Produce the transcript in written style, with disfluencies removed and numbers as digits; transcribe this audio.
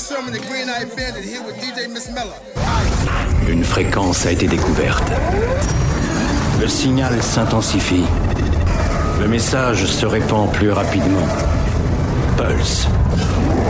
Une fréquence a été découverte. Le signal s'intensifie. Le message se répand plus rapidement. Pulse.